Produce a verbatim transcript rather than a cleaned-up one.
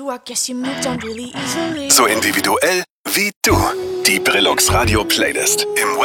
So individuell wie du. Die Brillux Radio Playlist im